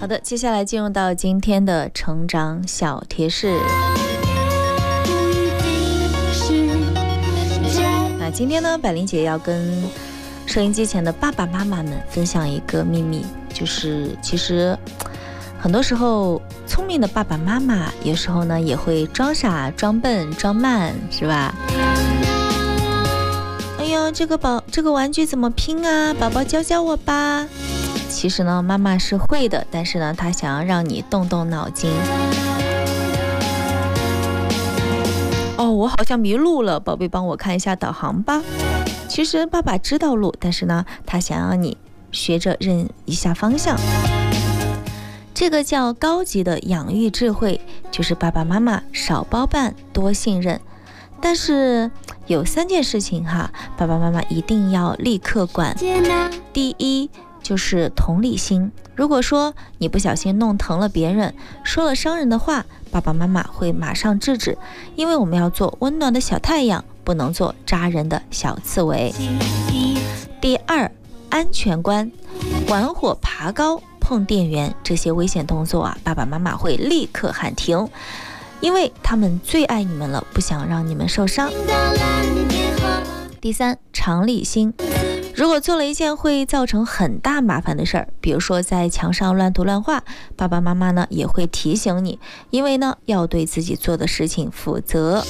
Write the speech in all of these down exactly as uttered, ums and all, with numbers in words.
好的，接下来进入到今天的成长小贴士。那今天呢，百灵姐要跟收音机前的爸爸妈妈们分享一个秘密，就是其实很多时候聪明的爸爸妈妈有时候呢也会装傻装笨装慢，是吧？哎呀，这个宝这个玩具怎么拼啊，宝宝教教我吧。其实呢妈妈是会的，但是呢她想要让你动动脑筋。哦，我好像迷路了，宝贝帮我看一下导航吧。其实爸爸知道路，但是呢他想要你学着认一下方向。这个叫高级的养育智慧，就是爸爸妈妈少包办多信任。但是有三件事情哈，爸爸妈妈一定要立刻管。第一就是同理心，如果说你不小心弄疼了别人，说了伤人的话，爸爸妈妈会马上制止，因为我们要做温暖的小太阳，不能做扎人的小刺猬。第二，安全观，玩火爬高碰电源这些危险动作啊，爸爸妈妈会立刻喊停，因为他们最爱你们了，不想让你们受伤。第三，常理心，如果做了一件会造成很大麻烦的事儿，比如说在墙上乱涂乱画，爸爸妈妈呢也会提醒你，因为呢要对自己做的事情负责。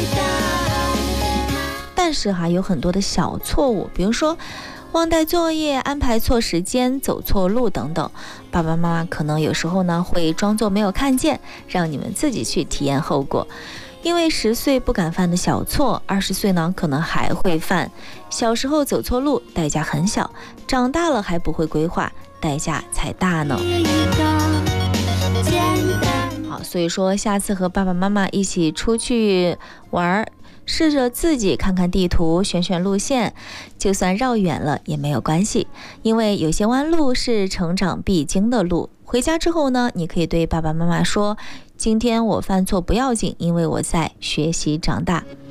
但是哈，有很多的小错误，比如说忘带作业、安排错时间、走错路等等，爸爸妈妈可能有时候呢会装作没有看见，让你们自己去体验后果。因为十岁不敢犯的小错，二十岁呢可能还会犯。小时候走错路，代价很小；长大了还不会规划，代价才大呢。好，所以说下次和爸爸妈妈一起出去玩，试着自己看看地图，选选路线，就算绕远了也没有关系，因为有些弯路是成长必经的路。回家之后呢，你可以对爸爸妈妈说，今天我犯错不要紧，因为我在学习长大。